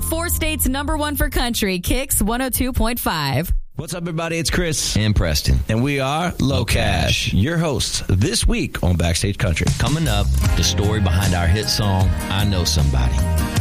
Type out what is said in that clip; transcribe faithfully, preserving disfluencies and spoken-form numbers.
four states number one for country, Kicks one oh two point five. What's up, everybody? It's Chris. And Preston. And we are Low Cash, your hosts this week on Backstage Country. Coming up, the story behind our hit song, I Know Somebody.